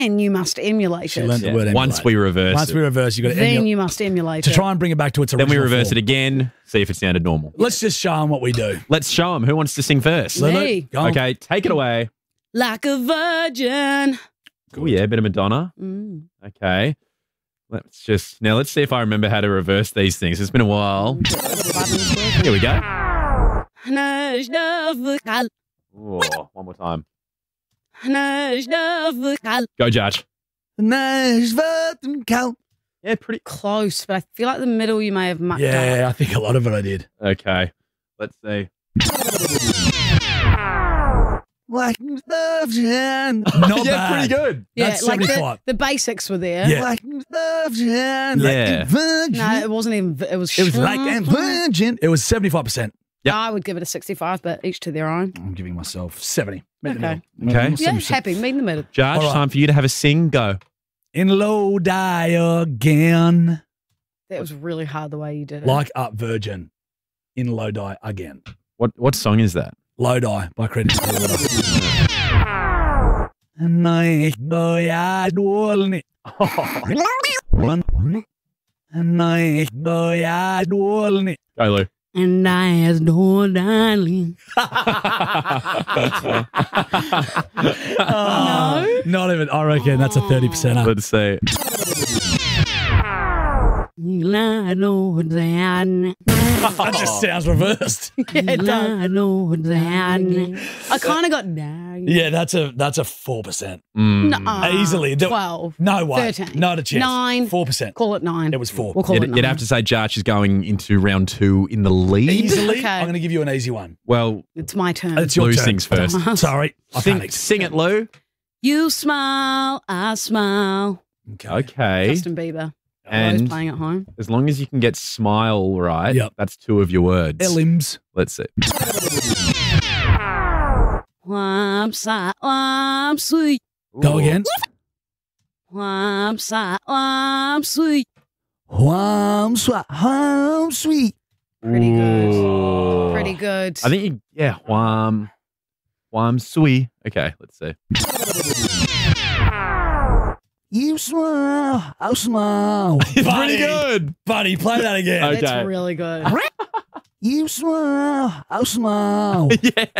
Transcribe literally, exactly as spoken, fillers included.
then you must emulate She it. learned the word emulate. Once we reverse Once it. we reverse, you got to Then emulate you must emulate to it. try and bring it back to its Then original we reverse form. it again, see if it sounded normal. Let's just show them what we do. Let's show them. Who wants to sing first? Lulu, Me. go on. Okay, take it away. Like a virgin. Oh, yeah, a bit of Madonna. Mm. Okay. Let's just, now let's see if I remember how to reverse these things. It's been a while. Here we go. Oh, one more time. Go, Judge. Yeah, pretty Close, but I feel like the middle you may have mucked Yeah, up. I think a lot of it I did. Okay. Let's see. Like Not yeah, bad. pretty good. Yeah, That's like the, seventy-five. the basics were there. Yeah. Like virgin. Yeah. No, it wasn't even. It was. It was like a virgin. It was seventy-five percent. Yep. I would give it a sixty-five, but each to their own. I'm giving myself seventy. Meet in the Okay. middle. Okay. Meet in the Yeah, middle. happy. Meet in the middle. Judge, All right. time for you to have a sing. Go. In Lodi again. That was really hard the way you did it. Like up virgin. In Lodi again. What what song is that? Lodi by Creedence Clearwater. And I go ya dolny. And I go ya dolny. Go, Lou. And I has no darling. Oh, not even. I reckon that's a thirty percent up. Let's see. I know that. That just sounds reversed. Yeah, it does. I know that. I kind of got down. Yeah, that's a that's a four percent. Mm. No, Easily. The- twelve. No way. thirteen. Not a chance. Nine. Four percent. Call it nine. It was four. We'll call You'd, it nine. you'd have to say Judge is going into round two in the lead. Easily. Okay. I'm going to give you an easy one. Well, It's my turn. It's your Lou turn. sings first. Sorry, I sing, panicked. sing it, Lou. You smile, I smile. Okay. Okay. Justin Bieber. Always And playing at home. as long as you can get smile right, Yep. that's two of your words. Elims. Let's see. I'm sad, I'm sweet. Go again. I'm sad, I'm sweet. Wham sweet. Wham sweet. Pretty good. Ooh. Pretty good. I think you, yeah, wham, wham, sweet. Okay, let's see. You smile. I smile. Buddy. good. Buddy, play that again. Okay. That's really good. You smile. I smile. Yeah.